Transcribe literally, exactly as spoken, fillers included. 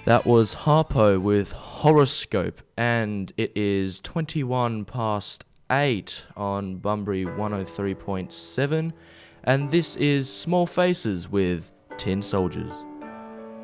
That was Harpo with Horoscope, and it is twenty-one past eight on Bunbury one oh three point seven, and this is Small Faces with Tin Soldiers.